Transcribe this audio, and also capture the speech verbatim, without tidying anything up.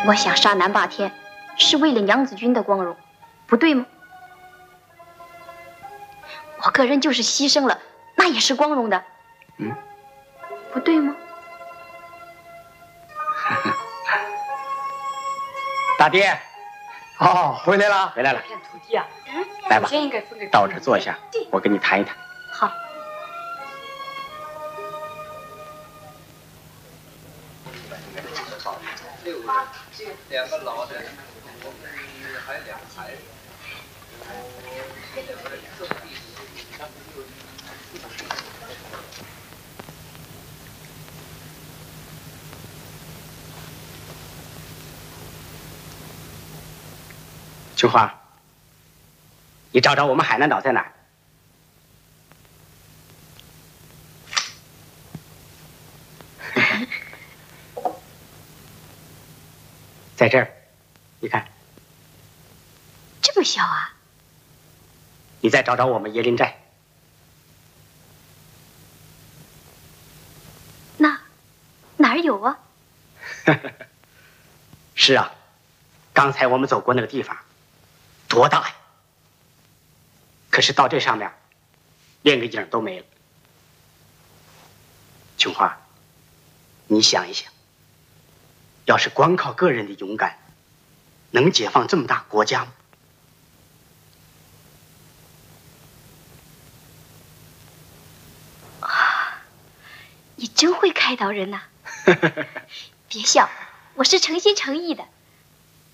我想杀南霸天，是为了娘子军的光荣，不对吗？我个人就是牺牲了，那也是光荣的。 嗯， 不对吗？ 大爹， 哦，回来了， 回来了。 片土地啊， 嗯， 来吧， 先应该分给到这儿坐一下，我跟你谈一谈。 好。 两个老的，我们还有两个孩子。 琼花，你找找我们海南岛在哪儿？在这儿，你看。 这么小啊？ 你再找找我们椰林寨。 那哪儿有啊？ 是啊，刚才我们走过那个地方，多大呀！可是到这上面，连个影都没了。琼花，你想一想，要是光靠个人的勇敢，能解放这么大国家吗？ 啊，你真会开导人呐！别笑，我是诚心诚意的。